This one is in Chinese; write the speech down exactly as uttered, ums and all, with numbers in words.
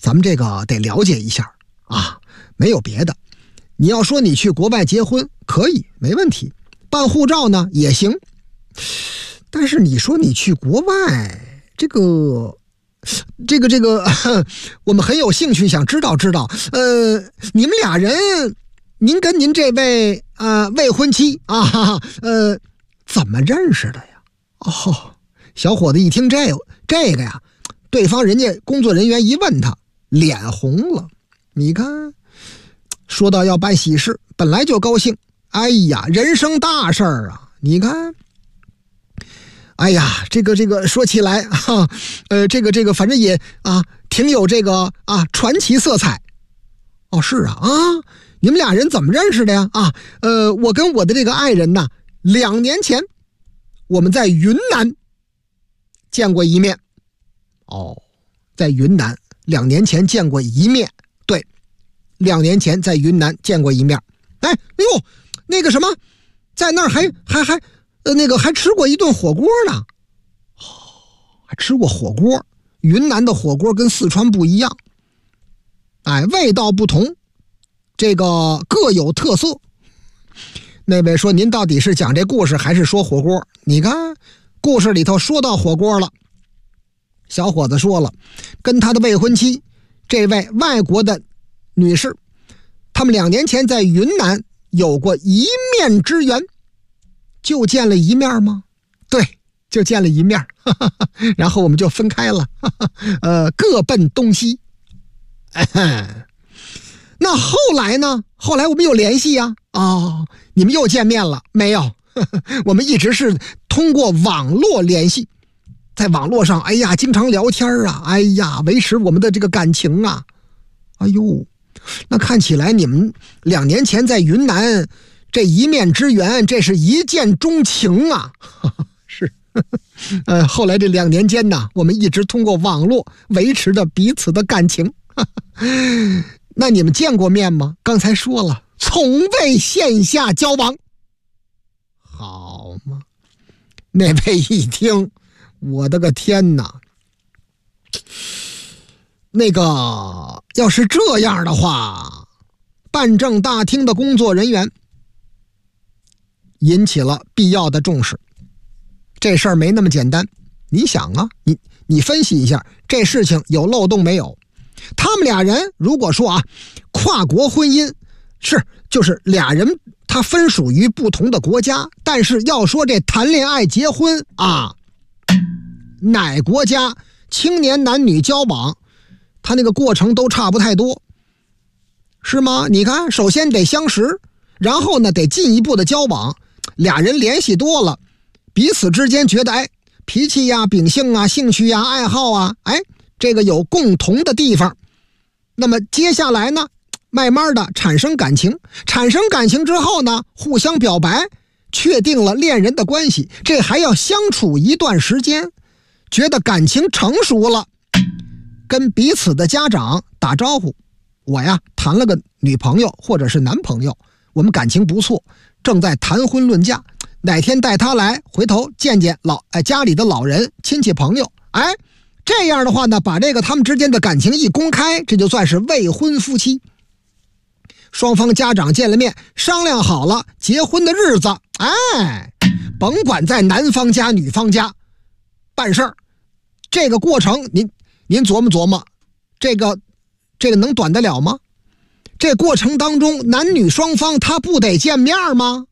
咱们这个得了解一下啊，没有别的。你要说你去国外结婚可以，没问题，办护照呢也行。但是你说你去国外，这个这个这个我们很有兴趣想知道知道，呃你们俩人，您跟您这位呃未婚妻啊呃怎么认识的呀？哦，小伙子一听这个这个呀，对方人家工作人员一问他，脸红了。你看，说到要办喜事，本来就高兴，哎呀，人生大事儿啊！你看，哎呀，这个这个说起来哈，呃，这个这个反正也啊，挺有这个啊传奇色彩。哦，是啊啊，你们俩人怎么认识的呀？啊，呃，我跟我的这个爱人呢，两年前我们在云南见过一面。哦，在云南两年前见过一面，对，两年前在云南见过一面。哎，哎呦，那个什么，在那儿还还还呃那个还吃过一顿火锅呢。哦，还吃过火锅。云南的火锅跟四川不一样，哎，味道不同，这个各有特色。那位说您到底是讲这故事还是说火锅？你看故事里头说到火锅了。小伙子说了，跟他的未婚妻这位外国的女士，他们两年前在云南有过一面之缘。就见了一面吗？对，就见了一面，哈哈哈，然后我们就分开了，哈哈，呃，各奔东西。哎，那后来呢？后来我们有联系呀、啊。哦，你们又见面了没有？呵呵，我们一直是通过网络联系，在网络上，哎呀，经常聊天啊，哎呀，维持我们的这个感情啊。哎呦，那看起来你们两年前在云南这一面之缘，这是一见钟情啊。呵呵，是，呵呵，呃，后来这两年间呢，我们一直通过网络维持着彼此的感情。呵呵，那你们见过面吗？刚才说了，从未线下交往。好嘛，那位一听，我的个天哪！那个要是这样的话，办证大厅的工作人员引起了必要的重视。这事儿没那么简单，你想啊，你你分析一下，这事情有漏洞没有？他们俩人如果说啊，跨国婚姻是就是俩人他分属于不同的国家，但是要说这谈恋爱结婚啊，哪国家青年男女交往，他那个过程都差不太多，是吗？你看，首先得相识，然后呢得进一步的交往，俩人联系多了，彼此之间觉得哎，脾气呀、秉性啊、兴趣呀、爱好啊，哎，这个有共同的地方。那么接下来呢，慢慢的产生感情，产生感情之后呢，互相表白，确定了恋人的关系，这还要相处一段时间，觉得感情成熟了，跟彼此的家长打招呼，我呀谈了个女朋友或者是男朋友，我们感情不错，正在谈婚论嫁，哪天带他来，回头见见老哎家里的老人亲戚朋友，哎，这样的话呢，把这个他们之间的感情一公开，这就算是未婚夫妻。双方家长见了面，商量好了结婚的日子，哎，甭管在男方家女方家办事儿，这个过程您您琢磨琢磨，这个这个能短得了吗？这过程当中男女双方他不得见面吗？